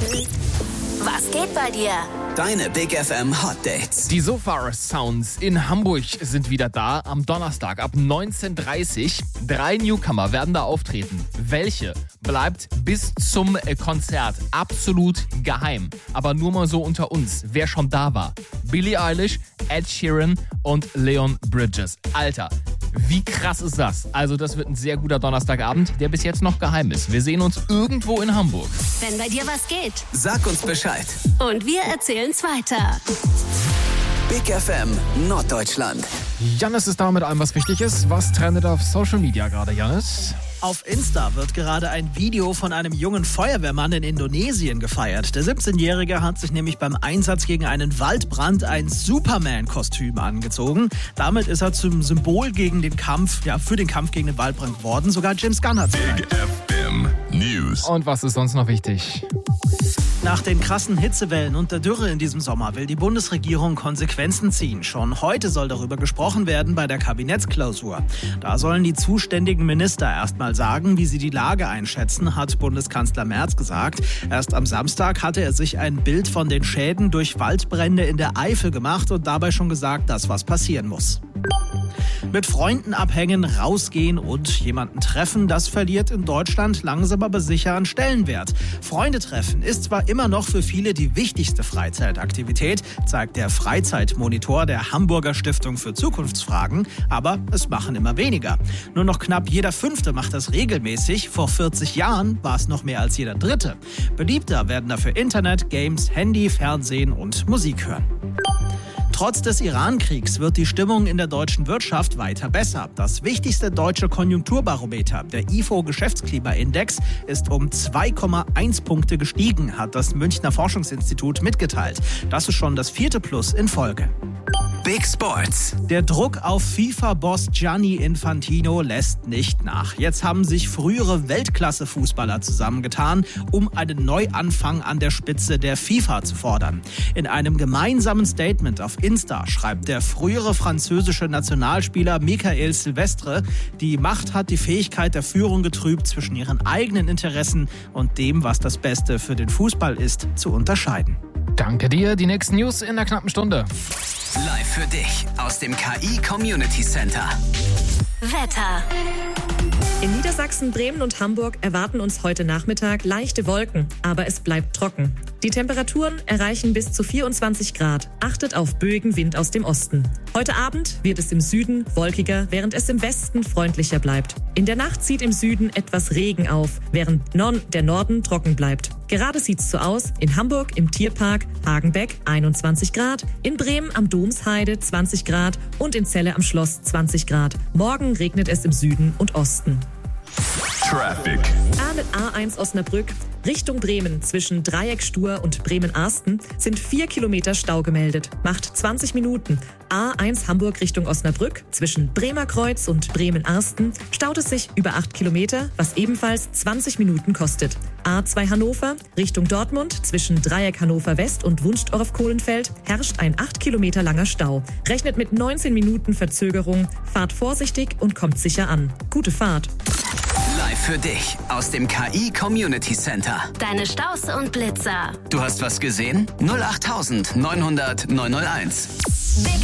Was geht bei dir? Deine Big FM Hot Dates. Die Sofa Sounds in Hamburg sind wieder da am Donnerstag ab 19:30 Uhr. 3 Newcomer werden da auftreten. Welche bleibt bis zum Konzert absolut geheim. Aber nur mal so unter uns, wer schon da war. Billie Eilish, Ed Sheeran und Leon Bridges. Alter, wie krass ist das? Also das wird ein sehr guter Donnerstagabend, der bis jetzt noch geheim ist. Wir sehen uns irgendwo in Hamburg. Wenn bei dir was geht. Sag uns Bescheid. Und wir erzählen's weiter. Big FM Norddeutschland. Jannis ist da mit allem, was wichtig ist. Was trendet auf Social Media gerade, Jannis? Auf Insta wird gerade ein Video von einem jungen Feuerwehrmann in Indonesien gefeiert. Der 17-Jährige hat sich nämlich beim Einsatz gegen einen Waldbrand ein Superman-Kostüm angezogen. Damit ist er zum Symbol gegen den Kampf, für den Kampf gegen den Waldbrand geworden. Sogar James Gunn hat es Big FM News. Und was ist sonst noch wichtig? Nach den krassen Hitzewellen und der Dürre in diesem Sommer will die Bundesregierung Konsequenzen ziehen. Schon heute soll darüber gesprochen werden bei der Kabinettsklausur. Da sollen die zuständigen Minister erstmal sagen, wie sie die Lage einschätzen, hat Bundeskanzler Merz gesagt. Erst am Samstag hatte er sich ein Bild von den Schäden durch Waldbrände in der Eifel gemacht und dabei schon gesagt, dass was passieren muss. Mit Freunden abhängen, rausgehen und jemanden treffen, das verliert in Deutschland langsam aber sicher an Stellenwert. Freunde treffen ist zwar immer noch für viele die wichtigste Freizeitaktivität, zeigt der Freizeitmonitor der Hamburger Stiftung für Zukunftsfragen, aber es machen immer weniger. Nur noch knapp jeder Fünfte macht das regelmäßig. Vor 40 Jahren war es noch mehr als jeder Dritte. Beliebter werden dafür Internet, Games, Handy, Fernsehen und Musik hören. Trotz des Iran-Kriegs wird die Stimmung in der deutschen Wirtschaft weiter besser. Das wichtigste deutsche Konjunkturbarometer, der IFO-Geschäftsklimaindex, ist um 2,1 Punkte gestiegen, hat das Münchner Forschungsinstitut mitgeteilt. Das ist schon das 4. Plus in Folge. Big Sports. Der Druck auf FIFA-Boss Gianni Infantino lässt nicht nach. Jetzt haben sich frühere Weltklasse-Fußballer zusammengetan, um einen Neuanfang an der Spitze der FIFA zu fordern. In einem gemeinsamen Statement auf Insta schreibt der frühere französische Nationalspieler Michael Silvestre, die Macht hat die Fähigkeit der Führung getrübt, zwischen ihren eigenen Interessen und dem, was das Beste für den Fußball ist, zu unterscheiden. Danke dir. Die nächsten News in einer knappen Stunde. Live für dich aus dem KI Community Center. Wetter. In Niedersachsen, Bremen und Hamburg erwarten uns heute Nachmittag leichte Wolken, aber es bleibt trocken. Die Temperaturen erreichen bis zu 24 Grad. Achtet auf böigen Wind aus dem Osten. Heute Abend wird es im Süden wolkiger, während es im Westen freundlicher bleibt. In der Nacht zieht im Süden etwas Regen auf, während der Norden trocken bleibt. Gerade sieht's so aus: in Hamburg im Tierpark Hagenbeck 21 Grad, in Bremen am Domsheide 20 Grad und in Celle am Schloss 20 Grad. Morgen regnet es im Süden und Osten. Traffic. A1 Osnabrück Richtung Bremen zwischen Dreieck-Stur und Bremen-Arsten sind 4 Kilometer Stau gemeldet. Macht 20 Minuten. A1 Hamburg Richtung Osnabrück zwischen Bremerkreuz und Bremen-Arsten staut es sich über 8 Kilometer, was ebenfalls 20 Minuten kostet. A2 Hannover Richtung Dortmund zwischen Dreieck Hannover West und Wunstorf-Kohlenfeld herrscht ein 8 Kilometer langer Stau. Rechnet mit 19 Minuten Verzögerung. Fahrt vorsichtig und kommt sicher an. Gute Fahrt. Live für dich aus dem KI Community Center. Deine Staus und Blitzer. Du hast was gesehen? 08900 901. Big